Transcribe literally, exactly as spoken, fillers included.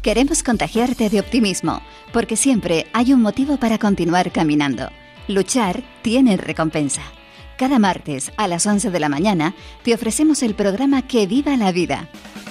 Queremos contagiarte de optimismo, porque siempre hay un motivo para continuar caminando. Luchar tiene recompensa. Cada martes a las once de la mañana te ofrecemos el programa Que Viva la Vida.